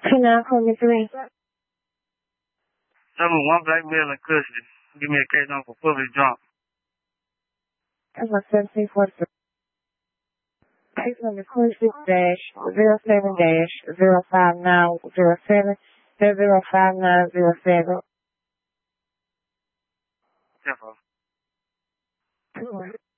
Now call me three. Number one black male in custody. Give me a case number for public drunk. That's my 1743. Case number 26-07-05907 05907. Careful.